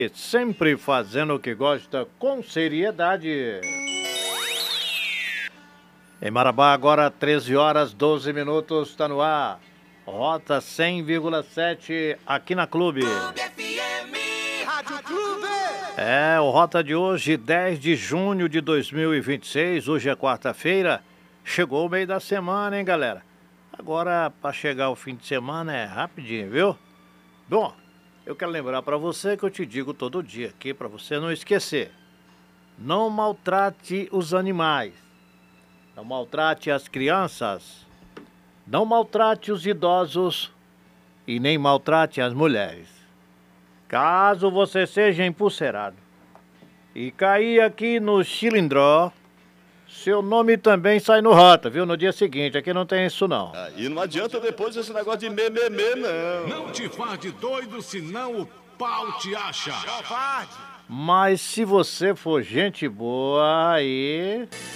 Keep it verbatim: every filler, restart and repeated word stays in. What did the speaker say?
E sempre fazendo o que gosta com seriedade. Em Marabá, agora treze horas, doze minutos, está no ar. Rota cem vírgula sete aqui na Clube. Clube F M, Rádio Clube. É, o Rota de hoje, dez de junho de dois mil e vinte e seis, hoje é quarta-feira. Chegou o meio da semana, hein, galera? Agora, para chegar o fim de semana é rapidinho, viu? Bom, eu quero lembrar para você que eu te digo todo dia aqui, para você não esquecer. Não maltrate os animais. Não maltrate as crianças. Não maltrate os idosos. E nem maltrate as mulheres. Caso você seja empulcerado e cair aqui no Chilindró, seu nome também sai no Rota, viu? No dia seguinte, aqui não tem isso não. Ah, e não adianta depois esse negócio de mememê, não. Não te faz de doido, senão o pau te acha. Mas se você for gente boa, aí...